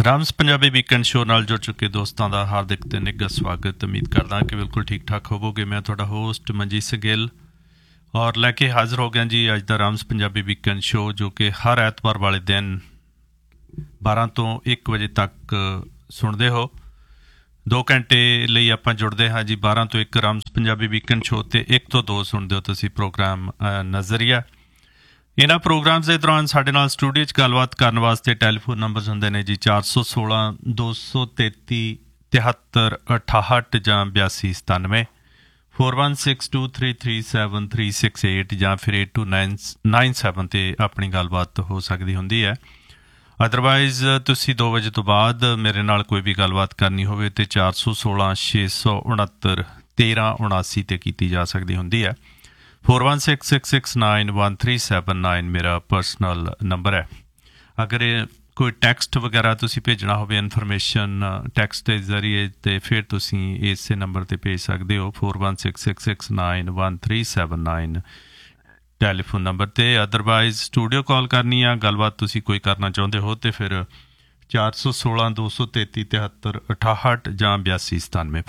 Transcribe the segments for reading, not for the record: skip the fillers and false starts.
ਰਾਮਸ Punjabi weekend show ਨਾਲ ਜੁੜ ਚੁੱਕੇ ਦੋਸਤਾਂ ਦਾ ਹਾਰਦਿਕ ਤੇ ਨਿੱਘਾ ਸਵਾਗਤ। ਉਮੀਦ ਕਰਦਾ ਕਿ ਬਿਲਕੁਲ ਠੀਕ ਠਾਕ ਹੋਵੋਗੇ। ਮੈਂ ਤੁਹਾਡਾ ਹੋਸਟ ਮਨਜੀਤ ਸਿੰਘ ਗਿੱਲ ਔਰ ਲੈ ਕੇ ਹਾਜ਼ਰ ਹੋ ਗਿਆ ਜੀ ਅੱਜ ਦਾ ਰਾਮਸ ਪੰਜਾਬੀ ਵੀਕਐਂਡ ਸ਼ੋਅ, ਜੋ ਕਿ ਹਰ ਐਤਵਾਰ ਵਾਲੇ ਦਿਨ 12 ਤੋਂ 1 ਵਜੇ ਤੱਕ ਸੁਣਦੇ ਹੋ। 2 ਘੰਟੇ ਲਈ ਆਪਾਂ ਜੁੜਦੇ ਹਾਂ ਜੀ 12 ਤੋਂ 1 ਰਾਮਸ ਪੰਜਾਬੀ ਵੀਕਐਂਡ ਸ਼ੋਅ, ਅਤੇ 1 ਤੋਂ 2 ਸੁਣਦੇ ਹੋ ਤੁਸੀਂ ਪ੍ਰੋਗਰਾਮ ਨਜ਼ਰੀਆ। ਇਹਨਾਂ ਪ੍ਰੋਗਰਾਮਸ ਦੇ ਦੌਰਾਨ ਸਾਡੇ ਨਾਲ ਸਟੂਡੀਓ 'ਚ ਗੱਲਬਾਤ ਕਰਨ ਵਾਸਤੇ ਟੈਲੀਫੋਨ ਨੰਬਰਸ ਹੁੰਦੇ ਨੇ ਜੀ 416 233 7368 ਜਾਂ 8297, 4162337368 ਜਾਂ ਫਿਰ 8297 'ਤੇ ਆਪਣੀ ਗੱਲਬਾਤ ਹੋ ਸਕਦੀ ਹੁੰਦੀ ਹੈ। ਅਦਰਵਾਈਜ਼ ਤੁਸੀਂ 2 ਵਜੇ ਤੋਂ ਬਾਅਦ ਮੇਰੇ ਨਾਲ ਕੋਈ ਵੀ ਗੱਲਬਾਤ ਕਰਨੀ ਹੋਵੇ ਤਾਂ 416 669 1379 'ਤੇ ਕੀਤੀ ਜਾ ਸਕਦੀ ਹੁੰਦੀ ਹੈ। 4166691379 ਮੇਰਾ ਪਰਸਨਲ ਨੰਬਰ ਹੈ। ਅਗਰ ਕੋਈ ਟੈਕਸਟ ਵਗੈਰਾ ਤੁਸੀਂ ਭੇਜਣਾ ਹੋਵੇ ਇਨਫੋਰਮੇਸ਼ਨ ਟੈਕਸਟ ਦੇ ਜ਼ਰੀਏ, ਅਤੇ ਫਿਰ ਤੁਸੀਂ ਇਸੇ ਨੰਬਰ 'ਤੇ ਭੇਜ ਸਕਦੇ ਹੋ 4166691379 ਟੈਲੀਫੋਨ ਨੰਬਰ 'ਤੇ। ਅਦਰਵਾਈਜ਼ ਸਟੂਡੀਓ ਕਾਲ ਕਰਨੀ ਆ, ਗੱਲਬਾਤ ਤੁਸੀਂ ਕੋਈ ਕਰਨਾ ਚਾਹੁੰਦੇ ਹੋ ਤਾਂ ਫਿਰ 416 233 7368 ਜਾਂ 8297,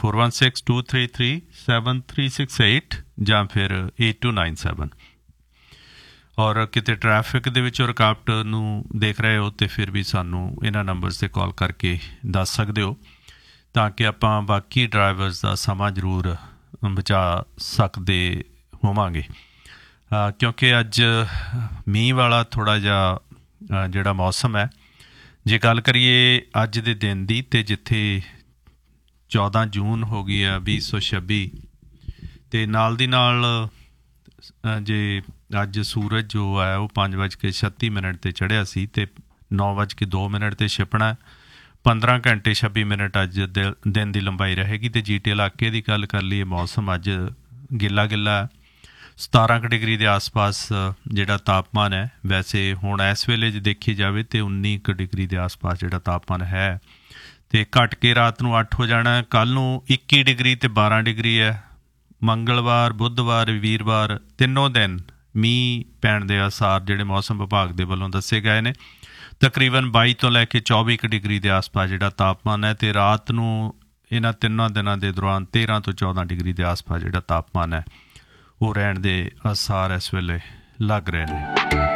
4162337368 ਜਾਂ ਫਿਰ 8297। ਔਰ ਕਿਤੇ ਟਰੈਫਿਕ ਦੇ ਵਿੱਚ ਰੁਕਾਵਟ ਨੂੰ ਦੇਖ ਰਹੇ ਹੋ ਤਾਂ ਫਿਰ ਵੀ ਸਾਨੂੰ ਇਹਨਾਂ ਨੰਬਰਸ 'ਤੇ ਕਾਲ ਕਰਕੇ ਦੱਸ ਸਕਦੇ ਹੋ, ਤਾਂ ਕਿ ਆਪਾਂ ਬਾਕੀ ਡਰਾਈਵਰਸ ਦਾ ਸਮਾਂ ਜ਼ਰੂਰ ਬਚਾ ਸਕਦੇ ਹੋਵਾਂਗੇ। ਕਿਉਂਕਿ ਅੱਜ ਮੀਂਹ ਵਾਲਾ ਥੋੜ੍ਹਾ ਜਿਹਾ ਜਿਹੜਾ ਮੌਸਮ ਹੈ, ਜੇ ਗੱਲ ਕਰੀਏ ਅੱਜ ਦੇ ਦਿਨ ਦੀ, ਅਤੇ ਜਿੱਥੇ 14 ਜੂਨ ਹੋ ਗਈ ਆ 2026, ਅਤੇ ਨਾਲ ਦੀ ਨਾਲ ਜੇ ਅੱਜ ਸੂਰਜ ਜੋ ਹੈ ਉਹ 5:36 'ਤੇ ਚੜ੍ਹਿਆ ਸੀ ਅਤੇ 9:02 'ਤੇ ਛਿਪਣਾ। 15 ਘੰਟੇ 26 ਮਿੰਟ ਅੱਜ ਦਿਨ ਦੀ ਲੰਬਾਈ ਰਹੇਗੀ। ਅਤੇ ਜੀਟੀ ਇਲਾਕੇ ਦੀ ਗੱਲ ਕਰ ਲਈਏ, ਮੌਸਮ ਅੱਜ ਗਿੱਲਾ 17 ਡਿਗਰੀ ਦੇ ਆਸ-ਪਾਸ ਜਿਹੜਾ ਤਾਪਮਾਨ ਹੈ। ਵੈਸੇ ਹੁਣ ਇਸ ਵੇਲੇ ਜੇ ਦੇਖੀ ਜਾਵੇ ਤਾਂ 19 ਡਿਗਰੀ ਦੇ ਆਸ-ਪਾਸ ਜਿਹੜਾ ਤਾਪਮਾਨ ਹੈ, ਅਤੇ ਘੱਟ ਕੇ ਰਾਤ ਨੂੰ 8 ਹੋ ਜਾਣਾ। ਕੱਲ੍ਹ ਨੂੰ 21 ਡਿਗਰੀ ਅਤੇ 12 ਡਿਗਰੀ ਹੈ। ਮੰਗਲਵਾਰ, ਬੁੱਧਵਾਰ, ਵੀਰਵਾਰ ਤਿੰਨੋਂ ਦਿਨ ਮੀਂਹ ਪੈਣ ਦੇ ਆਸਾਰ ਜਿਹੜੇ ਮੌਸਮ ਵਿਭਾਗ ਦੇ ਵੱਲੋਂ ਦੱਸੇ ਗਏ ਨੇ। ਤਕਰੀਬਨ 22 ਤੋਂ ਲੈ ਕੇ 24 ਡਿਗਰੀ ਦੇ ਆਸ-ਪਾਸ ਜਿਹੜਾ ਤਾਪਮਾਨ ਹੈ, ਅਤੇ ਰਾਤ ਨੂੰ ਇਹਨਾਂ ਤਿੰਨਾਂ ਦਿਨਾਂ ਦੇ ਦੌਰਾਨ 13 ਤੋਂ 14 ਡਿਗਰੀ ਦੇ ਆਸ-ਪਾਸ ਜਿਹੜਾ ਤਾਪਮਾਨ ਹੈ ਉਹ ਰਹਿਣ ਦੇ ਆਸਾਰ ਇਸ ਵੇਲੇ ਲੱਗ ਰਹੇ ਨੇ।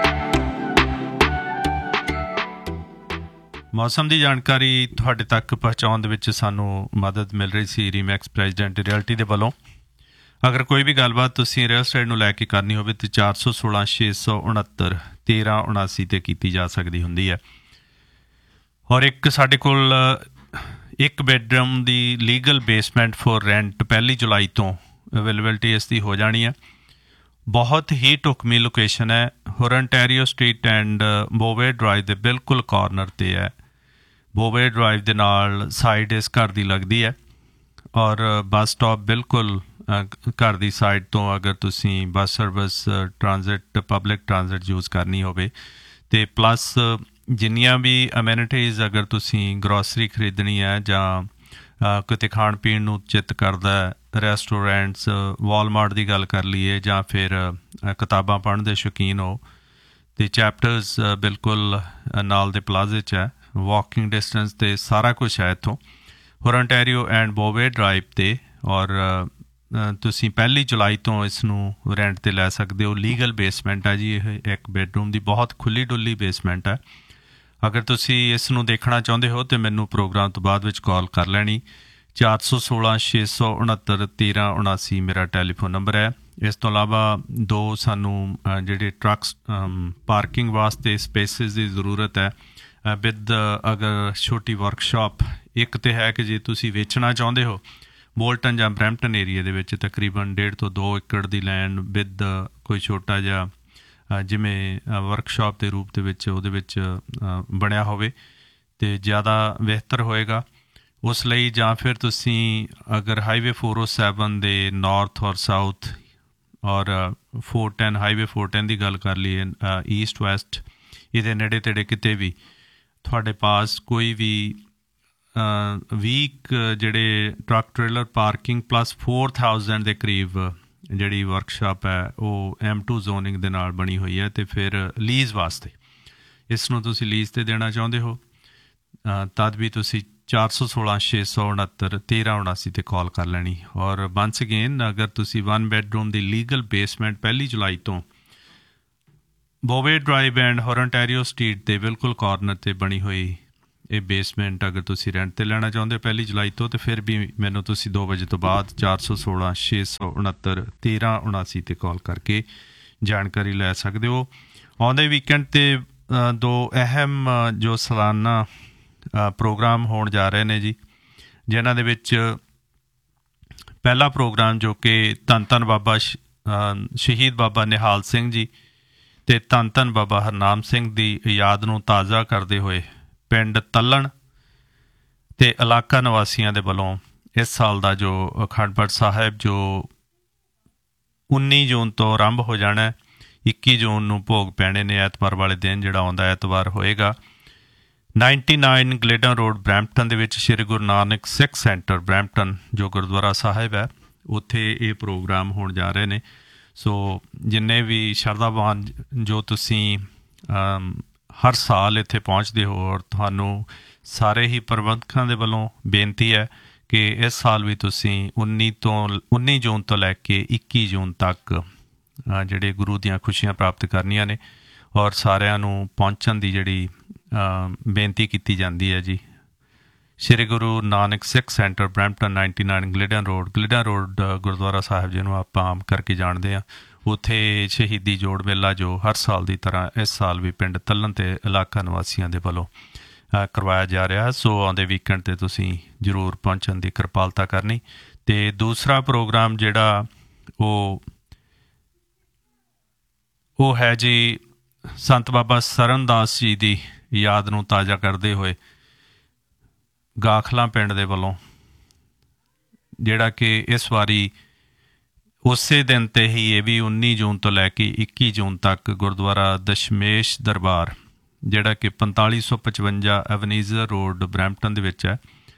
ਮੌਸਮ ਦੀ ਜਾਣਕਾਰੀ ਤੁਹਾਡੇ ਤੱਕ ਪਹੁੰਚਾਉਣ ਦੇ ਵਿੱਚ ਸਾਨੂੰ ਮਦਦ ਮਿਲ ਰਹੀ ਸੀ ਰੀਮੈਕਸ ਪ੍ਰੈਜ਼ੀਡੈਂਟ ਰਿਅਲਟੀ ਦੇ ਵੱਲੋਂ। ਅਗਰ ਕੋਈ ਵੀ ਗੱਲਬਾਤ ਤੁਸੀਂ ਰੀਅਲ ਸਟੇਟ ਨੂੰ ਲੈ ਕੇ ਕਰਨੀ ਹੋਵੇ ਤਾਂ 416 669 1379 'ਤੇ ਕੀਤੀ ਜਾ ਸਕਦੀ ਹੁੰਦੀ ਹੈ। ਔਰ ਇੱਕ ਸਾਡੇ ਕੋਲ 1 ਬੈਡਰੂਮ ਦੀ ਲੀਗਲ ਬੇਸਮੈਂਟ ਫੋਰ ਰੈਂਟ 1 ਜੁਲਾਈ ਤੋਂ ਅਵੇਲੇਬਿਲਟੀ ਇਸ ਦੀ ਹੋ ਜਾਣੀ ਹੈ। ਬਹੁਤ ਹੀ ਢੁਕਵੀਂ ਲੋਕੇਸ਼ਨ ਹੈ, ਹੋਰਨਟੈਰੀਓ ਸਟਰੀਟ ਐਂਡ ਬੋਵੇ ਡਰਾਈਵ ਦੇ ਬਿਲਕੁਲ ਕਾਰਨਰ 'ਤੇ ਹੈ। ਬੋਵੇ ਡਰਾਈਵ ਦੇ ਨਾਲ ਸਾਈਡ ਇਸ ਘਰ ਦੀ ਲੱਗਦੀ ਹੈ, ਔਰ ਬੱਸ ਸਟਾਪ ਬਿਲਕੁਲ ਘਰ ਦੀ ਸਾਈਡ ਤੋਂ ਅਗਰ ਤੁਸੀਂ bus service transit public transit use ਕਰਨੀ ਹੋਵੇ, ਅਤੇ ਪਲੱਸ ਜਿੰਨੀਆਂ ਵੀ ਅਮੈਨਿਟੀਜ਼ ਅਗਰ ਤੁਸੀਂ ਗਰੋਸਰੀ ਖਰੀਦਣੀ ਹੈ ਜਾਂ ਕਿਤੇ ਖਾਣ ਪੀਣ ਨੂੰ ਚਿੱਤ ਕਰਦਾ, ਰੈਸਟੋਰੈਂਟਸ, ਵਾਲਮਾਰਟ ਦੀ ਗੱਲ ਕਰ ਲਈਏ, ਜਾਂ ਫਿਰ ਕਿਤਾਬਾਂ ਪੜ੍ਹਨ ਦੇ ਸ਼ੌਕੀਨ ਹੋ, ਅਤੇ ਚੈਪਟਰਸ ਬਿਲਕੁਲ ਨਾਲ ਦੇ ਪਲਾਜ਼ੇ 'ਚ ਹੈ। ਵਾਕਿੰਗ ਡਿਸਟੈਂਸ 'ਤੇ ਸਾਰਾ ਕੁਛ ਹੈ ਇੱਥੋਂ ਹੋਰਨਟੈਰੀਓ ਐਂਡ ਬੋਵੇ ਡਰਾਈਵ 'ਤੇ। ਔਰ ਤੁਸੀਂ 1 ਜੁਲਾਈ ਤੋਂ ਇਸ ਨੂੰ ਰੈਂਟ 'ਤੇ ਲੈ ਸਕਦੇ ਹੋ। ਲੀਗਲ ਬੇਸਮੈਂਟ ਹੈ ਜੀ ਇਹ, 1 ਬੈਡਰੂਮ ਦੀ ਬਹੁਤ ਖੁੱਲ੍ਹੀ ਡੁੱਲੀ ਬੇਸਮੈਂਟ ਹੈ। ਅਗਰ ਤੁਸੀਂ ਇਸ ਨੂੰ ਦੇਖਣਾ ਚਾਹੁੰਦੇ ਹੋ ਤਾਂ ਮੈਨੂੰ ਪ੍ਰੋਗਰਾਮ ਤੋਂ ਬਾਅਦ ਵਿੱਚ ਕਾਲ ਕਰ ਲੈਣੀ। 416 669 1379 ਮੇਰਾ ਟੈਲੀਫੋਨ ਨੰਬਰ ਹੈ। ਇਸ ਤੋਂ ਇਲਾਵਾ 2 ਸਾਨੂੰ ਜਿਹੜੇ ਟਰੱਕਸ ਪਾਰਕਿੰਗ ਵਾਸਤੇ ਸਪੇਸਿਸ ਦੀ ਜ਼ਰੂਰਤ ਹੈ ਵਿਦ ਅਗਰ ਛੋਟੀ ਵਰਕਸ਼ਾਪ। ਇੱਕ ਤਾਂ ਹੈ ਕਿ ਜੇ ਤੁਸੀਂ ਵੇਚਣਾ ਚਾਹੁੰਦੇ ਹੋ ਬੋਲਟਨ ਜਾਂ ਬਰੈਂਪਟਨ ਏਰੀਏ ਦੇ ਵਿੱਚ ਤਕਰੀਬਨ 1.5 ਤੋਂ 2 ਏਕੜ ਦੀ ਲੈਂਡ ਵਿਦ ਕੋਈ ਛੋਟਾ ਜਿਹਾ ਜਿਵੇਂ ਵਰਕਸ਼ਾਪ ਦੇ ਰੂਪ ਦੇ ਵਿੱਚ ਉਹਦੇ ਵਿੱਚ ਬਣਿਆ ਹੋਵੇ ਅਤੇ ਜ਼ਿਆਦਾ ਬਿਹਤਰ ਹੋਏਗਾ ਉਸ ਲਈ। ਜਾਂ ਫਿਰ ਤੁਸੀਂ ਅਗਰ ਹਾਈਵੇ 407 ਦੇ ਨਾਰਥ ਔਰ ਸਾਊਥ ਔਰ 410 ਹਾਈਵੇ 410 ਦੀ ਗੱਲ ਕਰ ਲਈਏ ਈਸਟ ਵੈਸਟ, ਇਹਦੇ ਨੇੜੇ ਤੇੜੇ ਕਿਤੇ ਵੀ ਤੁਹਾਡੇ ਪਾਸ ਕੋਈ ਵੀ 20 ਜਿਹੜੇ ਟਰੱਕ ਟ੍ਰੇਲਰ ਪਾਰਕਿੰਗ ਪਲੱਸ 4000 ਦੇ ਕਰੀਬ ਜਿਹੜੀ ਵਰਕਸ਼ਾਪ ਹੈ ਉਹ M2 ਜ਼ੋਨਿੰਗ ਦੇ ਨਾਲ ਬਣੀ ਹੋਈ ਹੈ। ਅਤੇ ਫਿਰ ਲੀਜ਼ ਵਾਸਤੇ ਇਸ ਨੂੰ ਤੁਸੀਂ ਲੀਜ਼ 'ਤੇ ਦੇਣਾ ਚਾਹੁੰਦੇ ਹੋ ਤਦ ਵੀ ਤੁਸੀਂ 416-669-1379 ਤੇ ਕਾਲ ਕਰ ਲੈਣੀ। ਔਰ ਵੰਸ ਅਗੇਨ ਅਗਰ ਤੁਸੀਂ 1 ਬੈਡਰੂਮ ਦੀ ਲੀਗਲ ਬੇਸਮੈਂਟ 1 ਜੁਲਾਈ ਤੋਂ ਬੋਵੇ ਡਰਾਈਵ ਐਂਡ ਹੋਰਨਟੈਰੀਓ ਸਟਰੀਟ ਦੇ ਬਿਲਕੁਲ ਕਾਰਨਰ 'ਤੇ ਬਣੀ ਹੋਈ ਇਹ ਬੇਸਮੈਂਟ ਅਗਰ ਤੁਸੀਂ ਰੈਂਟ 'ਤੇ ਲੈਣਾ ਚਾਹੁੰਦੇ ਹੋ 1 ਜੁਲਾਈ ਤੋਂ, ਤਾਂ ਫਿਰ ਵੀ ਮੈਨੂੰ ਤੁਸੀਂ 2 ਵਜੇ ਤੋਂ ਬਾਅਦ 416-669-1379 ਤੇ ਕਾਲ ਕਰਕੇ ਜਾਣਕਾਰੀ ਲੈ ਸਕਦੇ ਹੋ। ਆਉਂਦੇ ਵੀਕਐਂਡ 'ਤੇ 2 ਅਹਿਮ ਜੋ ਸਾਲਾਨਾ ਪ੍ਰੋਗਰਾਮ ਹੋਣ ਜਾ ਰਹੇ ਨੇ ਜੀ, ਜਿਨ੍ਹਾਂ ਦੇ ਵਿੱਚ ਪਹਿਲਾ ਪ੍ਰੋਗਰਾਮ ਜੋ ਕਿ ਧੰਨ ਧੰਨ ਬਾਬਾ ਸ਼ਹੀਦ ਬਾਬਾ ਨਿਹਾਲ ਸਿੰਘ ਜੀ ਅਤੇ ਧੰਨ ਧੰਨ ਬਾਬਾ ਹਰਨਾਮ ਸਿੰਘ ਦੀ ਯਾਦ ਨੂੰ ਤਾਜ਼ਾ ਕਰਦੇ ਹੋਏ ਪਿੰਡ ਤੱਲਣ ਅਤੇ ਇਲਾਕਾ ਨਿਵਾਸੀਆਂ ਦੇ ਵੱਲੋਂ ਇਸ ਸਾਲ ਦਾ ਜੋ ਅਖੰਡ ਪਾਠ ਸਾਹਿਬ ਜੋ 19 ਜੂਨ ਤੋਂ ਆਰੰਭ ਹੋ ਜਾਣਾ, 21 ਜੂਨ ਨੂੰ ਭੋਗ ਪੈਣੇ ਨੇ। ਐਤਵਾਰ ਵਾਲੇ ਦਿਨ ਜਿਹੜਾ ਆਉਂਦਾ ਐਤਵਾਰ ਹੋਏਗਾ 99 ਗਲੇਡਨ ਰੋਡ ਬਰੈਂਪਟਨ ਦੇ ਵਿੱਚ ਸ਼੍ਰੀ ਗੁਰੂ ਨਾਨਕ ਸਿੱਖ ਸੈਂਟਰ ਬਰੈਂਪਟਨ ਜੋ ਗੁਰਦੁਆਰਾ ਸਾਹਿਬ ਹੈ, ਉੱਥੇ ਇਹ ਪ੍ਰੋਗਰਾਮ ਹੋਣ ਜਾ ਰਹੇ ਨੇ। ਸੋ ਜਿੰਨੇ ਵੀ ਸ਼ਰਧਾਵਾਨ ਜੋ ਤੁਸੀਂ ਹਰ ਸਾਲ ਇੱਥੇ ਪਹੁੰਚਦੇ ਹੋ, ਔਰ ਤੁਹਾਨੂੰ ਸਾਰੇ ਹੀ ਪ੍ਰਬੰਧਕਾਂ ਦੇ ਵੱਲੋਂ ਬੇਨਤੀ ਹੈ ਕਿ ਇਸ ਸਾਲ ਵੀ ਤੁਸੀਂ 19 ਜੂਨ ਤੋਂ ਲੈ ਕੇ 21 ਜੂਨ ਤੱਕ ਜਿਹੜੇ ਗੁਰੂ ਦੀਆਂ ਖੁਸ਼ੀਆਂ ਪ੍ਰਾਪਤ ਕਰਨੀਆਂ ਨੇ, ਔਰ ਸਾਰਿਆਂ ਨੂੰ ਪਹੁੰਚਣ ਦੀ ਜਿਹੜੀ ਬੇਨਤੀ ਕੀਤੀ ਜਾਂਦੀ ਹੈ ਜੀ। ਸ਼੍ਰੀ ਗੁਰੂ ਨਾਨਕ ਸਿੱਖ ਸੈਂਟਰ ਬਰੈਂਪਟਨ 99 ਗਲੇਡਨ ਰੋਡ ਗੁਰਦੁਆਰਾ ਸਾਹਿਬ ਜਿਹਨੂੰ ਆਪਾਂ ਆਮ ਕਰਕੇ ਜਾਣਦੇ ਹਾਂ, ਉੱਥੇ ਸ਼ਹੀਦੀ ਜੋੜ ਮੇਲਾ ਜੋ ਹਰ ਸਾਲ ਦੀ ਤਰ੍ਹਾਂ ਇਸ ਸਾਲ ਵੀ ਪਿੰਡ ਤੱਲਣ ਅਤੇ ਇਲਾਕਾ ਨਿਵਾਸੀਆਂ ਦੇ ਵੱਲੋਂ ਕਰਵਾਇਆ ਜਾ ਰਿਹਾ। ਸੋ ਆਉਂਦੇ ਵੀਕਐਂਡ 'ਤੇ ਤੁਸੀਂ ਜ਼ਰੂਰ ਪਹੁੰਚਣ ਦੀ ਕਿਰਪਾਲਤਾ ਕਰਨੀ। ਅਤੇ ਦੂਸਰਾ ਪ੍ਰੋਗਰਾਮ ਜਿਹੜਾ ਉਹ ਹੈ ਜੀ ਸੰਤ ਬਾਬਾ ਸਰਨਦਾਸ ਜੀ ਦੀ ਯਾਦ ਨੂੰ ਤਾਜ਼ਾ ਕਰਦੇ ਹੋਏ ਗਾਖਲਾਂ ਪਿੰਡ ਦੇ ਵੱਲੋਂ, ਜਿਹੜਾ ਕਿ ਇਸ ਵਾਰੀ ਉਸੇ ਦਿਨ 'ਤੇ ਹੀ ਇਹ ਵੀ 19 ਜੂਨ ਤੋਂ ਲੈ ਕੇ 21 ਜੂਨ ਤੱਕ ਗੁਰਦੁਆਰਾ ਦਸ਼ਮੇਸ਼ ਦਰਬਾਰ ਜਿਹੜਾ ਕਿ 4555 ਐਵਨੀਜ਼ਰ ਰੋਡ ਬਰੈਂਪਟਨ ਦੇ ਵਿੱਚ ਹੈ,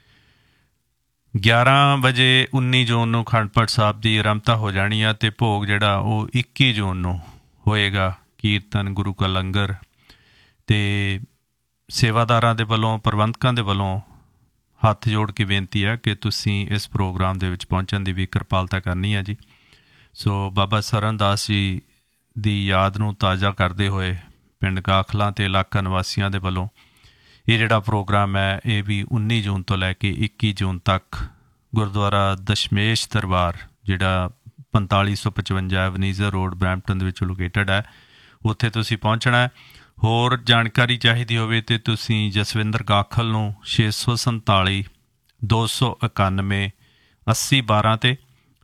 11 ਵਜੇ 19 ਜੂਨ ਨੂੰ ਅਖੰਡ ਪਾਠ ਸਾਹਿਬ ਦੀ ਆਰੰਭਤਾ ਹੋ ਜਾਣੀ ਆ ਅਤੇ ਭੋਗ ਜਿਹੜਾ ਉਹ 21 ਜੂਨ ਨੂੰ ਹੋਏਗਾ। ਕੀਰਤਨ, ਗੁਰੂ ਕਾ ਲੰਗਰ ਅਤੇ ਸੇਵਾਦਾਰਾਂ ਦੇ ਵੱਲੋਂ, ਪ੍ਰਬੰਧਕਾਂ ਦੇ ਵੱਲੋਂ ਹੱਥ ਜੋੜ ਕੇ ਬੇਨਤੀ ਹੈ ਕਿ ਤੁਸੀਂ ਇਸ ਪ੍ਰੋਗਰਾਮ ਦੇ ਵਿੱਚ ਪਹੁੰਚਣ ਦੀ ਵੀ ਕਿਰਪਾਲਤਾ ਕਰਨੀ ਹੈ ਜੀ। ਸੋ ਬਾਬਾ ਸਰਨਦਾਸ ਜੀ ਦੀ ਯਾਦ ਨੂੰ ਤਾਜ਼ਾ ਕਰਦੇ ਹੋਏ ਪਿੰਡ ਗਾਖਲਾਂ ਅਤੇ ਇਲਾਕਾ ਨਿਵਾਸੀਆਂ ਦੇ ਵੱਲੋਂ ਇਹ ਜਿਹੜਾ ਪ੍ਰੋਗਰਾਮ ਹੈ ਇਹ ਵੀ 19 ਜੂਨ ਤੋਂ ਲੈ ਕੇ 21 ਜੂਨ ਤੱਕ ਗੁਰਦੁਆਰਾ ਦਸ਼ਮੇਸ਼ ਦਰਬਾਰ ਜਿਹੜਾ 4555 ਐਵਨੀਜ਼ਰ ਰੋਡ ਬਰੈਂਪਟਨ ਦੇ ਵਿੱਚ ਲੋਕੇਟਡ ਹੈ, ਉੱਥੇ ਤੁਸੀਂ ਪਹੁੰਚਣਾ ਹੈ। ਹੋਰ ਜਾਣਕਾਰੀ ਚਾਹੀਦੀ ਹੋਵੇ ਤਾਂ ਤੁਸੀਂ ਜਸਵਿੰਦਰ ਗਾਖਲ ਨੂੰ 647 291 8012 ਤੇ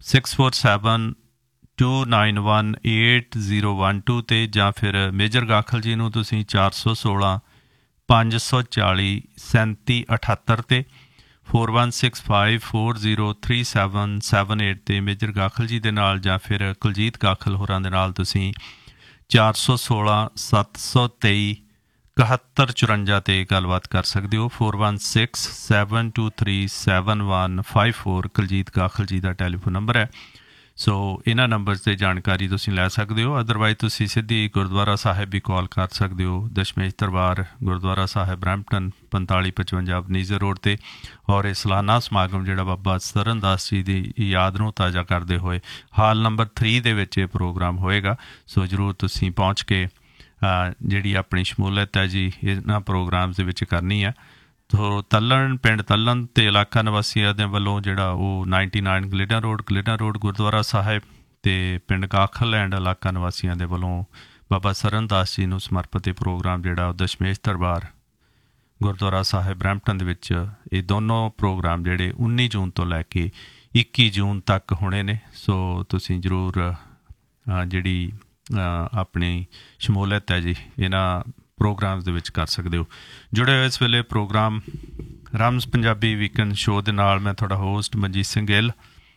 6472918012 ਤੇ ਜਾਂ ਫਿਰ ਮੇਜਰ ਗਾਖਲ ਜੀ ਨੂੰ ਤੁਸੀਂ 416 540 3778 ਤੇ 4165403778 ਤੇ ਮੇਜਰ ਗਾਖਲ ਜੀ ਦੇ ਨਾਲ, ਜਾਂ ਫਿਰ ਕੁਲਜੀਤ ਗਾਖਲ ਹੋਰਾਂ ਦੇ ਨਾਲ ਤੁਸੀਂ 416 723 7154 ਤੇ ਗੱਲਬਾਤ ਕਰ ਸਕਦੇ ਹੋ। 4167237154 ਕੁਲਜੀਤ ਗਾਖਲ ਜੀ ਦਾ ਟੈਲੀਫੋਨ ਨੰਬਰ ਹੈ। ਸੋ ਇਹਨਾਂ ਨੰਬਰ 'ਤੇ ਜਾਣਕਾਰੀ ਤੁਸੀਂ ਲੈ ਸਕਦੇ ਹੋ। ਅਦਰਵਾਈਜ਼ ਤੁਸੀਂ ਸਿੱਧੀ ਗੁਰਦੁਆਰਾ ਸਾਹਿਬ ਵੀ ਕਾਲ ਕਰ ਸਕਦੇ ਹੋ, ਦਸ਼ਮੇਸ਼ ਦਰਬਾਰ ਗੁਰਦੁਆਰਾ ਸਾਹਿਬ ਬਰੈਂਪਟਨ 4555 ਐਵਨੀਜ਼ਰ ਰੋਡ 'ਤੇ। ਔਰ ਇਹ ਸਾਲਾਨਾ ਸਮਾਗਮ ਜਿਹੜਾ ਬਾਬਾ ਸਰਨਦਾਸ ਜੀ ਦੀ ਯਾਦ ਨੂੰ ਤਾਜ਼ਾ ਕਰਦੇ ਹੋਏ ਹਾਲ ਨੰਬਰ 3 ਦੇ ਵਿੱਚ ਇਹ ਪ੍ਰੋਗਰਾਮ ਹੋਏਗਾ। ਸੋ ਜ਼ਰੂਰ ਤੁਸੀਂ ਪਹੁੰਚ ਕੇ ਜਿਹੜੀ ਆਪਣੀ ਸ਼ਮੂਲੀਅਤ ਹੈ ਜੀ ਇਹਨਾਂ ਪ੍ਰੋਗਰਾਮਸ ਦੇ ਵਿੱਚ ਕਰਨੀ ਹੈ। ਤੋ ਪਿੰਡ ਤੱਲਣ ਅਤੇ ਇਲਾਕਾ ਨਿਵਾਸੀਆਂ ਦੇ ਵੱਲੋਂ ਜਿਹੜਾ ਉਹ 99 ਗਲੇਡਨ ਰੋਡ ਗੁਰਦੁਆਰਾ ਸਾਹਿਬ ਅਤੇ ਪਿੰਡ ਗਾਖਲ ਐਂਡ ਇਲਾਕਾ ਨਿਵਾਸੀਆਂ ਦੇ ਵੱਲੋਂ ਬਾਬਾ ਸਰਨਦਾਸ ਜੀ ਨੂੰ ਸਮਰਪਿਤ ਇਹ ਪ੍ਰੋਗਰਾਮ ਜਿਹੜਾ ਉਹ ਦਸ਼ਮੇਸ਼ ਦਰਬਾਰ ਗੁਰਦੁਆਰਾ ਸਾਹਿਬ ਬਰੈਂਪਟਨ ਦੇ ਵਿੱਚ ਇਹ ਦੋਨੋਂ ਪ੍ਰੋਗਰਾਮ ਜਿਹੜੇ 19 ਜੂਨ ਤੋਂ ਲੈ ਕੇ 21 ਜੂਨ ਤੱਕ ਹੋਣੇ ਨੇ। ਸੋ ਤੁਸੀਂ ਜ਼ਰੂਰ ਜਿਹੜੀ ਆਪਣੀ ਸ਼ਮੂਲੀਅਤ ਹੈ ਜੀ ਇਹਨਾਂ ਪ੍ਰੋਗਰਾਮਸ ਦੇ ਵਿੱਚ ਕਰ ਸਕਦੇ ਹੋ। ਜੁੜੇ ਹੋਏ ਇਸ ਵੇਲੇ ਪ੍ਰੋਗਰਾਮ ਰਮਜ਼ ਪੰਜਾਬੀ ਵੀਕਐਂਡ ਸ਼ੋਅ ਦੇ ਨਾਲ ਮੈਂ ਤੁਹਾਡਾ ਹੋਸਟ ਮਨਜੀਤ ਸਿੰਘ ਗਿੱਲ,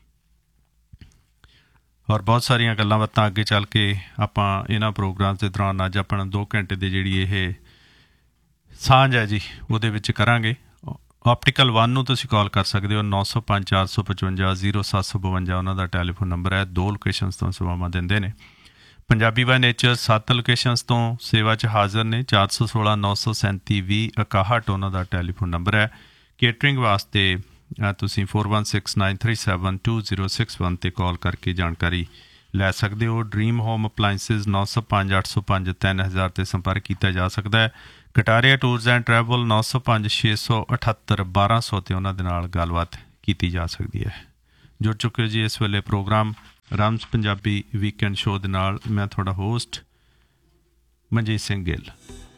ਔਰ ਬਹੁਤ ਸਾਰੀਆਂ ਗੱਲਾਂ ਬਾਤਾਂ ਅੱਗੇ ਚੱਲ ਕੇ ਆਪਾਂ ਇਹਨਾਂ ਪ੍ਰੋਗਰਾਮ ਦੇ ਦੌਰਾਨ ਅੱਜ ਆਪਣਾ 2 ਘੰਟੇ ਦੀ ਜਿਹੜੀ ਇਹ ਸਾਂਝ ਹੈ ਜੀ ਉਹਦੇ ਵਿੱਚ ਕਰਾਂਗੇ। ਆਪਟੀਕਲ 1 ਨੂੰ ਤੁਸੀਂ ਕਾਲ ਕਰ ਸਕਦੇ ਹੋ 905 455 0752 ਉਹਨਾਂ ਦਾ ਟੈਲੀਫੋਨ ਨੰਬਰ ਹੈ। 2 ਲੋਕੇਸ਼ਨਸ ਤੋਂ ਸੇਵਾਵਾਂ ਦਿੰਦੇ ਨੇ। ਪੰਜਾਬੀ ਬਾਈ ਨੇਚਰ 7 ਲੋਕੇਸ਼ਨਸ ਤੋਂ ਸੇਵਾ 'ਚ ਹਾਜ਼ਰ ਨੇ। 416 937 2061 ਉਹਨਾਂ ਦਾ ਟੈਲੀਫੋਨ ਨੰਬਰ ਹੈ। ਕੇਟਰਿੰਗ ਵਾਸਤੇ ਤੁਸੀਂ 4169372061 'ਤੇ ਕਾਲ ਕਰਕੇ ਜਾਣਕਾਰੀ ਲੈ ਸਕਦੇ ਹੋ। ਡਰੀਮ ਹੋਮ ਅਪਲਾਇੰਸਿਸ 905 805 3000 'ਤੇ ਸੰਪਰਕ ਕੀਤਾ ਜਾ ਸਕਦਾ ਹੈ। ਕਟਾਰੀਆ ਟੂਰਸ ਐਂਡ ਟਰੈਵਲ 905 678 1200 'ਤੇ ਉਹਨਾਂ ਦੇ ਨਾਲ ਗੱਲਬਾਤ ਕੀਤੀ ਜਾ ਸਕਦੀ ਹੈ। ਜੁੜ ਚੁੱਕੇ ਜੀ ਇਸ ਵੇਲੇ ਪ੍ਰੋਗਰਾਮ ਰਾਮਸ ਪੰਜਾਬੀ ਵੀਕਐਂਡ ਸ਼ੋਅ ਦੇ ਨਾਲ। ਮੈਂ ਤੁਹਾਡਾ ਹੋਸਟ ਮਨਜੀਤ ਸਿੰਘ ਗਿੱਲ।